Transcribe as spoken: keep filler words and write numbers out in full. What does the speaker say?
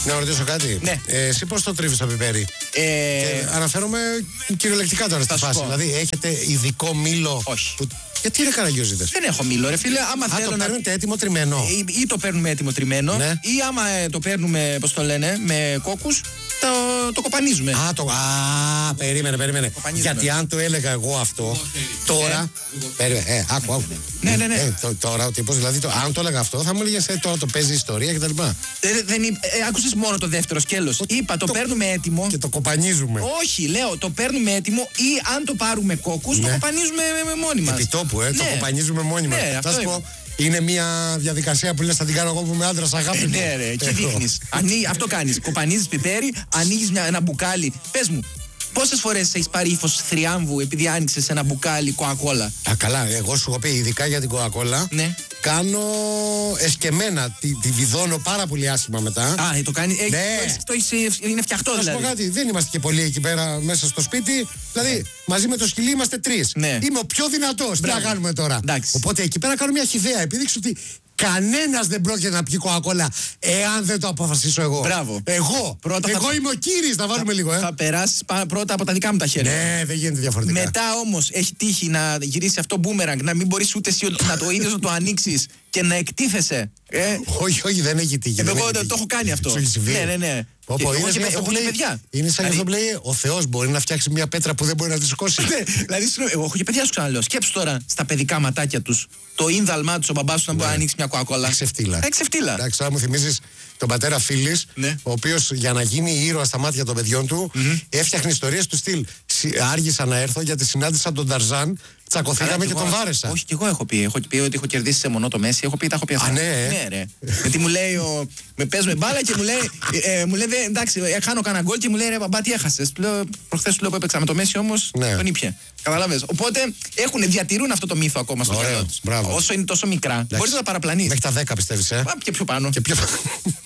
Να ρωτήσω κάτι. Ναι. Ε, εσύ πώς το τρίβεις το πιπέρι? Ε... Και αναφέρομαι κυριολεκτικά τώρα στη φάση. Δηλαδή, έχετε ειδικό μήλο. Όχι. Που... Γιατί ρε Καραγιόζηδες? Δεν έχω μήλο, ρε φίλε. Άμα Α, θέλω το να... παίρνετε έτοιμο τριμμένο. Ή, ή το παίρνουμε έτοιμο τριμμένο, ναι. ή άμα ε, το παίρνουμε, πώς το λένε, με κόκκους, το, το κοπανίζουμε. Α, το... Α, περίμενε, περίμενε. Γιατί αν το έλεγα εγώ αυτό, τώρα... Περίμενε, ε, άκου, άκου. Ναι, ναι, ναι. Ε, το, τώρα ο τύπος, δηλαδή, το, αν το έλεγα αυτό, θα μου έλεγες ε, τώρα το παίζει ιστορία κτλ. Ε, δεν είπ- ε, άκουσες μόνο το δεύτερο σκέλος. Είπα, το, το- παίρνουμε έτοιμο. Και το κοπανίζουμε. Όχι, λέω, το παίρνουμε έτοιμο ή αν το πάρουμε κόκκους, το Ναι. κοπανίζουμε με, με μόνοι μας. Επιτόπου, ε, το Ναι. κοπανίζουμε μόνοι μας. Ναι, Θα αυτό σου είμαι. πω, είναι μια διαδικασία που λες θα την κάνω εγώ που είμαι άντρας, αγάπη Ε, μου. ναι, ρε, εκεί Ε, δείχνεις. Ανοίγει- αυτό κάνεις. Κοπανίζεις πιπέρι, ανοίγεις μια- ένα μπουκάλι. Πες μου, πόσες φορές έχεις πάρει ύφος θριάμβου επειδή άνοιξες ένα μπουκάλι κοακόλα? Α, καλά, εγώ σου έχω πει ειδικά για την Coca-Cola. Ναι. Κάνω εσκεμμένα, τη, τη βιδώνω πάρα πολύ άσχημα μετά. Α, ε, το κάνει. Έχει, Ναι. το έχεις- το έχεις- είναι φτιαχτό Θα σου πω δηλαδή. κάτι, δεν είμαστε και πολλοί εκεί πέρα μέσα στο σπίτι. Δηλαδή, μαζί με το σκυλί είμαστε τρεις. Ναι. Είμαι ο πιο δυνατός. Τι να Μπράβο. κάνουμε τώρα? Εντάξει. Οπότε εκεί πέρα κάνω μια χυδαία. Επίδειξε ότι κανένας δεν πρόκειται να πιει Coca-Cola εάν δεν το αποφασίσω εγώ. Μπράβο. Εγώ. Πρώτα εγώ θα- είμαι ο κύρις. Να βάλουμε λίγο, ε. Θα περάσεις πα- πρώτα από τα δικά μου τα χέρια. Ναι, δεν γίνεται διαφορετικά. Μετά όμως έχει τύχει να γυρίσει αυτό μπούμεραγκ, να μην μπορείς ούτε εσύ να το ίδιο να το ανοίξεις και να εκτίθεσαι. Ε, Όχι, όχι, δεν έχει τύχει. ε, δεν εγώ έχει το, τύχει. το έχω κάνει αυτό. Σου έχει συμβεί. Ναι, ναι, ναι. Πω, Και πω, εγώ είναι και σαν με- αυτό έχω που και λέει- παιδιά. Είναι σαν αυτό Δηλαδή- που λέει ο Θεός μπορεί να φτιάξει μια πέτρα που δεν μπορεί να τη σηκώσει. Ναι, δηλαδή, συγγνώμη, εγώ έχω και παιδιά σου ξαναλέω. Σκέψου τώρα στα παιδικά ματάκια του το ίνδαλμά του ο μπαμπά σου να μπορεί να ανοίξει μια κοκακόλα. Ξεφτύλα. Ε, ξεφτύλα. Εντάξει, τώρα μου θυμίζει τον πατέρα Φίλης, Ναι. ο οποίος για να γίνει ήρωα στα μάτια των παιδιών του, έφτιαχνε ιστορίες του στυλ. Συ- Άργησα να έρθω γιατί συνάντησα τον Ταρζάν, τσακωθήκαμε Καλά, και κι τον εγώ- βάρεσα. Όχι, και εγώ έχω πει. Έχω πει ότι έχω κερδίσει σε μονό το Μέση. Έχω πει, τα έχω πει αυτά. Α, ναι, ε. Ναι, ρε. Γιατί μου λέει, ο... με παίζουμε μπάλα και μου λέει, ε, ε, μου λέει «Δε, εντάξει, ε, χάνω κανένα γκολ και μου λέει ρε μπαμπά, τι έχασες. Του λέω, προχθές του λέω που έπαιξα με το Μέση όμως, Ναι. τον ήπια. Καταλαβες. Οπότε έχουν, διατηρούν αυτό το μύθο ακόμα στο Ωραίο, μυαλό τους. μπράβο. Όσο είναι τόσο μικρά, μπορείς να τα παραπλανείς. Μέχρι τα δέκα πιστεύεις, ε. Α, και πιο πάνω. Και πιο...